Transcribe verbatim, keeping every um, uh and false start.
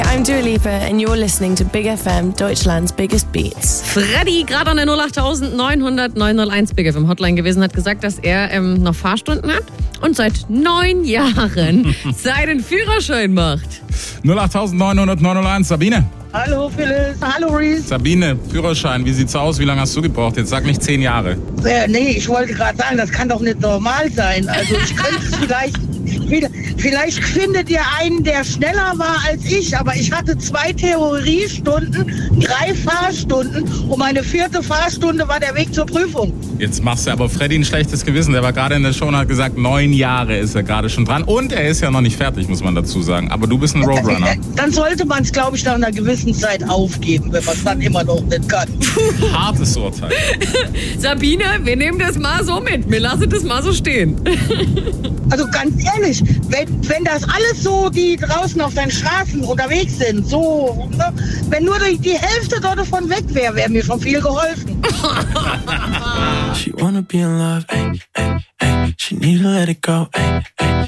I'm Dua Lipa and you're listening to Big F M, Deutschland's biggest beats. Freddy, gerade an der null acht neun null null neun null eins Big F M Hotline gewesen, hat gesagt, dass er ähm, noch Fahrstunden hat und seit neun Jahren seinen Führerschein macht. null acht neun null null neun null eins, Sabine. Hallo Phyllis, hallo Reese. Sabine, Führerschein, wie sieht's aus? Wie lange hast du gebraucht? Jetzt sag nicht zehn Jahre. Äh, nee, ich wollte gerade sagen, das kann doch nicht normal sein. Also ich könnte es vielleicht, vielleicht findet ihr einen, der schneller war als ich, aber ich hatte zwei Theoriestunden, drei Fahrstunden und meine vierte Fahrstunde war der Weg zur Prüfung. Jetzt machst du aber Freddy ein schlechtes Gewissen. Der war gerade in der Show und hat gesagt, neun Jahre ist er gerade schon dran. Und er ist ja noch nicht fertig, muss man dazu sagen. Aber du bist ein Roadrunner. Dann sollte man es, glaube ich, nach einer gewissen Zeit aufgeben, wenn man es dann immer noch nicht kann. Hartes Urteil. Sabine, wir nehmen das mal so mit. Wir lassen das mal so stehen. Also ganz ehrlich, wenn, wenn das alles so, die draußen auf den Straßen unterwegs sind, so, ne, wenn nur die, die Hälfte dort davon weg wäre, wäre mir schon viel geholfen. She wanna be in love, ay, ay, ay. She need to let it go, ay, ay.